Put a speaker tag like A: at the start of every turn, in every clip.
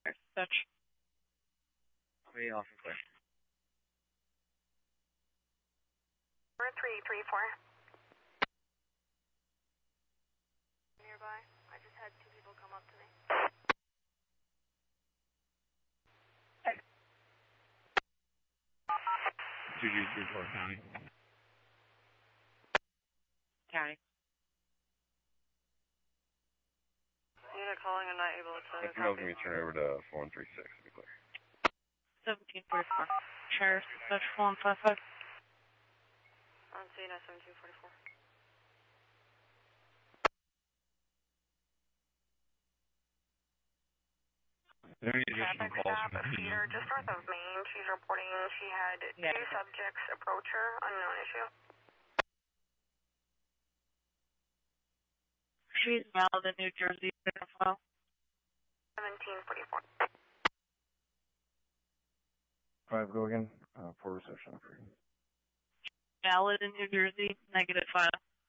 A: Such.
B: Way off and clear.
C: 4334. Nearby. I just had two people come up to me.
B: Hey. 2G34 County.
A: County.
C: Unit calling and not able to.
D: If you're helping me turn over to 4136, to be clear.
A: 1744. Sheriff, such 4155.
C: On scene at 1744.
B: Is there any additional calls from the team?
C: Just north of Maine, she's reporting she had two subjects approach her, unknown issue.
A: She's mailed in New Jersey.
C: 1744.
D: 5, go again. Poor reception.
A: Valid in New Jersey, -5.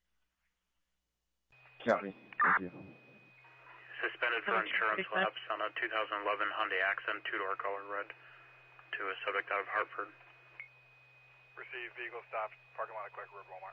D: Copy. Thank you.
E: Suspended for insurance lapse on a 2011 Hyundai Accent, two-door color red, to a subject out of Hartford.
F: Received, vehicle stopped, parking lot of Quaker Road, Walmart.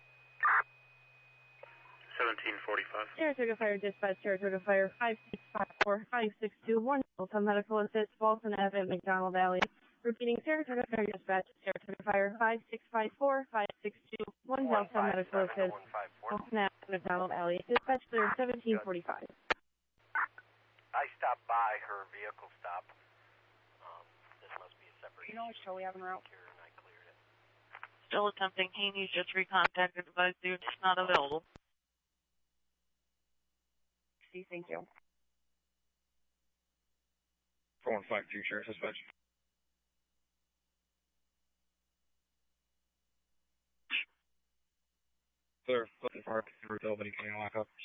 E: 1745.
G: Saratoga Fire Dispatch, Saratoga Fire 5654 5621, Delta Medical Assist, Walton Ave at McDonald Alley. Repeating, Saratoga Fire Dispatch, Saratoga Fire 5654 5621, Delta Medical Assist, Walton Ave at McDonald Alley. Dispatch clear 1745.
F: I stopped by her vehicle stop. This must be a separate.
G: You know what show we have en route?
F: And I cleared it.
A: Still attempting. He needs just recontacted. Advise you it's not available.
G: Thank you.
B: 4152, Sheriff Dispatch. Clear. Park. Route Albany County lockup.